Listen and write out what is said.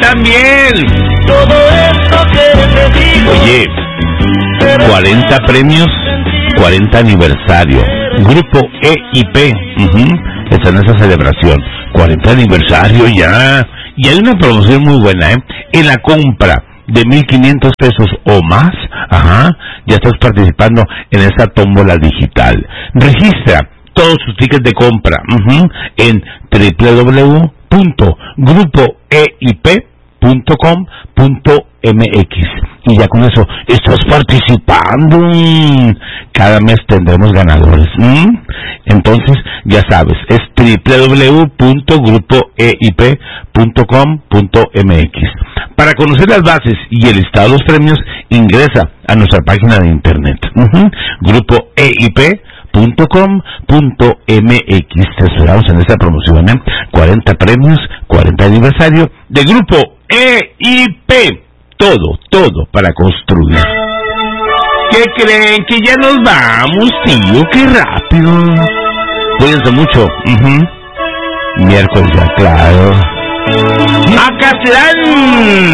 también. Todo esto que te digo. Oye, 40 premios, 40 aniversario. Grupo EIP está en esa celebración. 40 aniversario ya. Y hay una promoción muy buena, ¿eh? En la compra de 1,500 pesos o más, ya estás participando en esa tómbola digital. Registra todos sus tickets de compra en www.grupoeip.com.mx y ya con eso estás participando. Cada mes tendremos ganadores. Entonces ya sabes, es www.grupoeip.com.mx. Para conocer las bases y el listado de los premios, ingresa a nuestra página de internet, grupoeip.com.mx. Te esperamos en esta promoción, 40 premios, 40 aniversario de Grupo EIP. Todo para construir. ¿Qué creen? Que ya nos vamos, tío. ¡Qué rápido! Cuídense mucho. Miércoles ya, claro. ¡Macatlán!